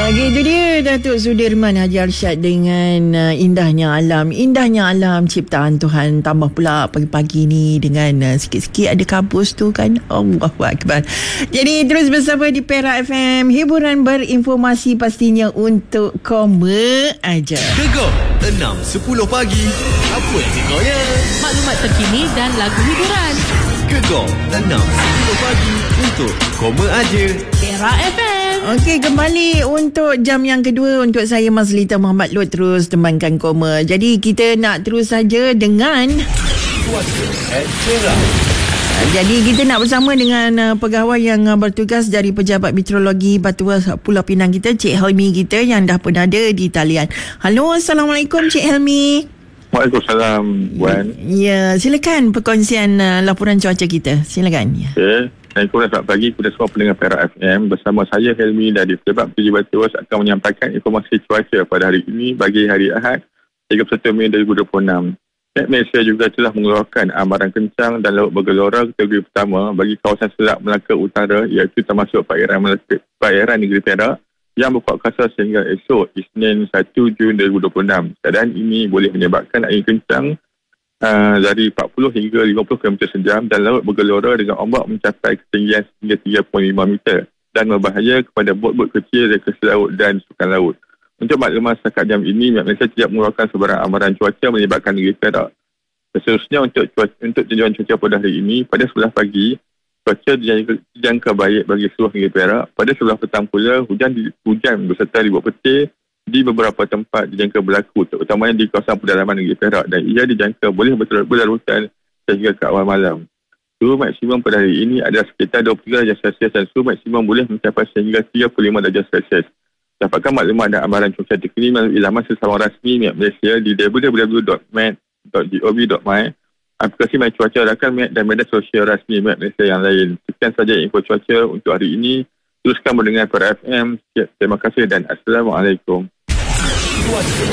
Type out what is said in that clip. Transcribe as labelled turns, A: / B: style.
A: Itu dia Datuk Sudirman Haji Arsyad dengan indahnya alam ciptaan Tuhan. Tambah pula pagi-pagi ni dengan sikit-sikit ada kabus tu kan. Allahuakbar. Jadi terus bersama di Perak FM, hiburan berinformasi pastinya untuk koma aja.
B: Gegar 6.10 pagi. Apa gegarnya?
C: Maklumat terkini dan lagu hiburan.
B: Gegar 6.10 pagi untuk koma aja.
C: Perak FM.
A: Okey, kembali untuk jam yang kedua untuk saya Mazlita Muhammad Lut terus temankan koma. Jadi kita nak terus saja dengan jadi kita nak bersama dengan pegawai yang bertugas dari Pejabat Meteorologi Batuan Pulau Pinang kita, Cik Helmi kita yang dah pun ada di talian. Halo, Assalamualaikum Cik Helmi.
D: Waalaikumsalam, Puan.
A: Ya, silakan perkongsian laporan cuaca kita. Silakan.
D: Okey. Assalamualaikum, selamat pagi kepada semua pendengar Perak FM. Bersama saya Helmi dari Pejabat Meteorologi Batuan akan menyampaikan informasi cuaca pada hari ini bagi hari Ahad 31 Mei 2026. Met Malaysia juga telah mengeluarkan amaran kencang dan laut bergelora kategori pertama bagi kawasan Selat Melaka Utara, iaitu termasuk perairan negeri Perak yang berkuat kuasa sehingga esok Isnin 1 Jun 2026. Keadaan ini boleh menyebabkan angin kencang dari 40 hingga 50 km sejam dan laut bergelora dengan ombak mencapai ketinggian hingga 3.5 meter dan berbahaya kepada bot-bot kecil, rekreasi laut dan sukan laut. Untuk makluman setakat jam ini, Met Malaysia tidak mengeluarkan sebarang amaran cuaca menyebabkan negeri Perak. Seterusnya untuk tinjauan cuaca pada hari ini, pada 11 pagi, cuaca dijangka baik bagi seluruh negeri Perak. Pada 11 petang pula, hujan beserta ribut petir di beberapa tempat dijangka berlaku, terutamanya di kawasan pedalaman negeri Perak, dan ia dijangka boleh berlarutan sehingga ke awal malam. Suhu maksimum pada hari ini adalah sekitar 23 darjah Celsius dan suhu maksimum boleh mencapai sehingga 35 darjah Celsius. Dapatkan maklumat dan amaran cuaca terkini melalui laman sesama rasmi Met Malaysia di www.met.gov.my, aplikasi My Cuaca Rakan Met dan media sosial rasmi Met Malaysia yang lain. Sekian saja info cuaca untuk hari ini. Teruskan mendengar Perak FM. Terima kasih dan Assalamualaikum.